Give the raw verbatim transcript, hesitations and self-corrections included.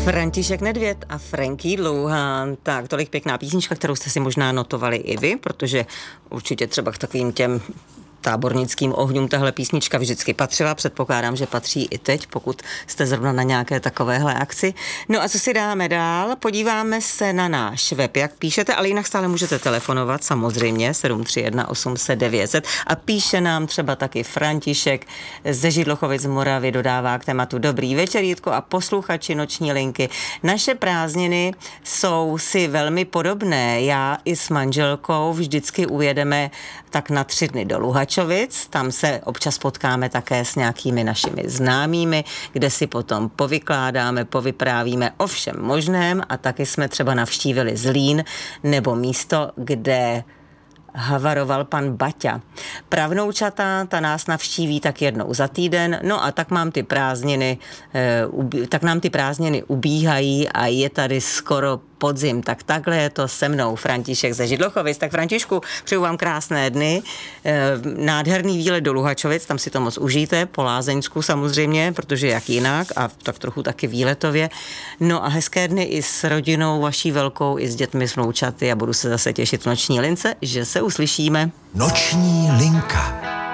František Nedvěd a Franky Dlouhán. Tak, tolik pěkná písnička, kterou jste si možná notovali i vy, protože určitě třeba k takovým těm tábornickým ohňům tahle písnička vždycky patřila. Předpokládám, že patří i teď, pokud jste zrovna na nějaké takovéhle akci. No a co si dáme dál? Podíváme se na náš web, jak píšete, ale jinak stále můžete telefonovat, samozřejmě, sedm tři jedna osm set devět set a píše nám třeba taky František ze Židlochovic z Moravy, dodává k tématu Dobrý večer, Jitko a posluchači Noční linky. Naše prázdniny jsou si velmi podobné. Já i s manželkou vždycky ujedeme tak na tři dny do Luhačovic, tam se občas potkáme také s nějakými našimi známými, kde si potom povykládáme, povyprávíme o všem možném a taky jsme třeba navštívili Zlín nebo místo, kde havaroval pan Baťa. Pravnoučata, ta nás navštíví tak jednou za týden, no a tak mám ty prázdniny, tak nám ty prázdniny ubíhají a je tady skoro podzim. Tak takhle je to se mnou, František ze Židlochovic. Tak Františku, přeju vám krásné dny, nádherný výlet do Luhačovic, tam si to moc užijte, po lázeňsku samozřejmě, protože jak jinak a tak trochu taky výletově. No a hezké dny i s rodinou vaší velkou, i s dětmi, s vnoučaty a budu se zase těšit v Noční lince, že se uslyšíme. Noční linka.